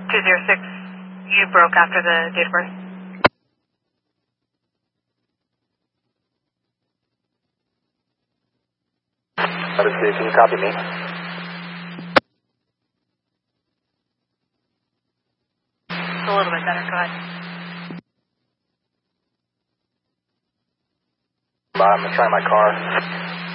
206, you broke after the date of birth. Can you copy me? It's a little bit better, go ahead. I'm going to try my car.